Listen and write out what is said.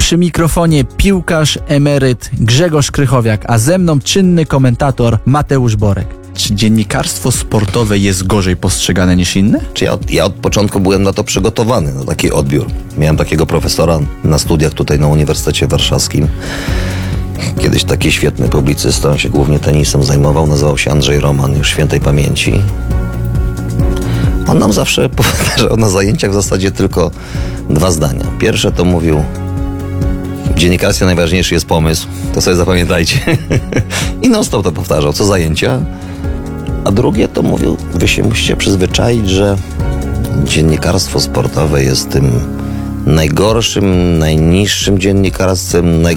Przy mikrofonie piłkarz emeryt Grzegorz Krychowiak, a ze mną czynny komentator Mateusz Borek. Czy dziennikarstwo sportowe jest gorzej postrzegane niż inne? Ja od początku byłem na to przygotowany, na taki odbiór. Miałem takiego profesora na studiach tutaj na Uniwersytecie Warszawskim. Kiedyś taki świetny publicysta, on się głównie tenisem zajmował, nazywał się Andrzej Roman, już świętej pamięci. On nam zawsze powtarzał na zajęciach w zasadzie tylko 2 zdania. Pierwsze to mówił: w dziennikarstwie najważniejszy jest pomysł, to sobie zapamiętajcie. I non-stop to powtarzał, co zajęcia. A drugie to mówił: wy się musicie przyzwyczaić, że dziennikarstwo sportowe jest tym najgorszym, najniższym dziennikarstwem,